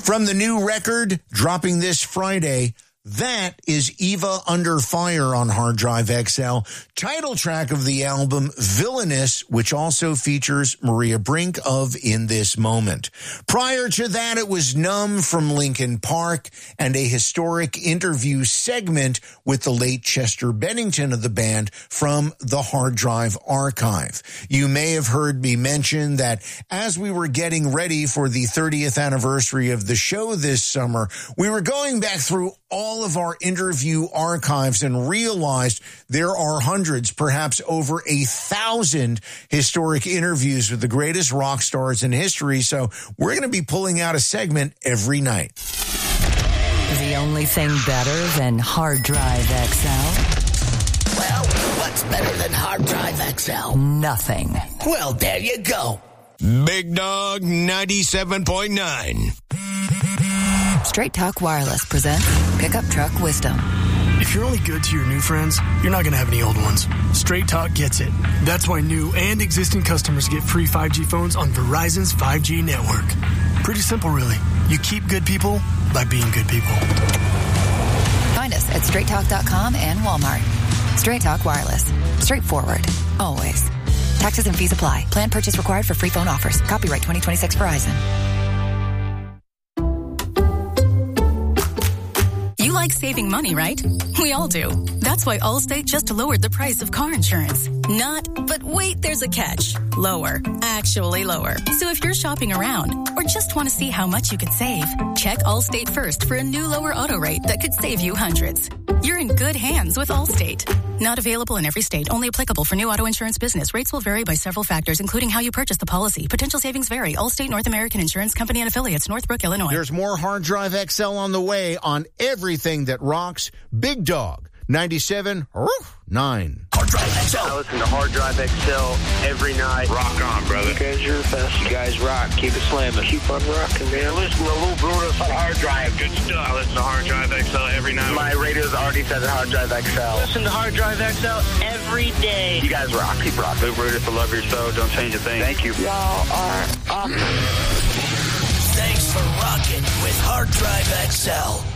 From the new record, dropping this Friday, that is Eva Under Fire on Hard Drive XL, title track of the album Villainous, which also features Maria Brink of In This Moment. Prior to that, it was Numb from Linkin Park and a historic interview segment with the late Chester Bennington of the band from the Hard Drive archive. You may have heard me mention that as we were getting ready for the 30th anniversary of the show this summer, we were going back through all of our interview archives and realized there are hundreds, perhaps over 1,000 historic interviews with the greatest rock stars in history. So we're going to be pulling out a segment every night. The only thing better than Hard Drive XL? Well, what's better than Hard Drive XL? Nothing. Well, there you go. Big Dog 97.9. Straight Talk Wireless presents Pickup Truck Wisdom. If you're only good to your new friends, you're not going to have any old ones. Straight Talk gets it. That's why new and existing customers get free 5G phones on Verizon's 5G network. Pretty simple, really. You keep good people by being good people. Find us at straighttalk.com and Walmart. Straight Talk Wireless. Straightforward. Always. Taxes and fees apply. Plan purchase required for free phone offers. Copyright 2026 Verizon. You like saving money, right? We all do. That's why Allstate just lowered the price of car insurance. Not, but wait, there's a catch. Lower. Actually lower. So if you're shopping around or just want to see how much you could save, check Allstate first for a new lower auto rate that could save you hundreds. You're in good hands with Allstate. Not available in every state. Only applicable for new auto insurance business. Rates will vary by several factors, including how you purchase the policy. Potential savings vary. Allstate North American Insurance Company and Affiliates, Northbrook, Illinois. There's more Hard Drive XL on the way on everything that rocks. Big Dog 97.9. Hard Drive XL. I listen to Hard Drive XL every night. Rock on, brother. You guys are the best. You guys rock. Keep it slamming. Keep on rocking, man. Listen to Lou Brutus on Hard Drive. Good stuff. I listen to Hard Drive XL every night. My radio's already said Hard Drive XL. Listen to Hard Drive XL every day. You guys rock. Keep rocking. Lou Brutus, I love your show. Don't change a thing. Thank you. Y'all are awesome. Thanks for rocking with Hard Drive XL.